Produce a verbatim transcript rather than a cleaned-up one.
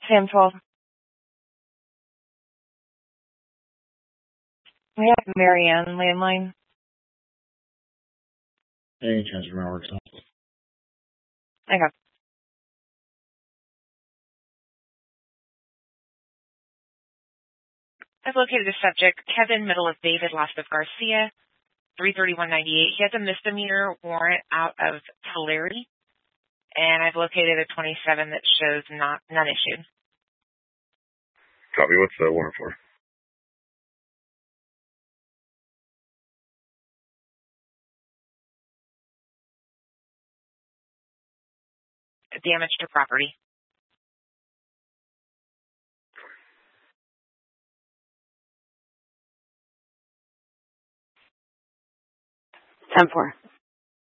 Sam twelve. We have Marianne landline. Any transfer networks. Okay. I've located a subject, Kevin, middle of David, last of Garcia, three thirty-one ninety-eight. He has a misdemeanor warrant out of Tulare, and I've located a twenty-seven that shows not none issued. Copy. What's the warrant for? Damage to property. ten four.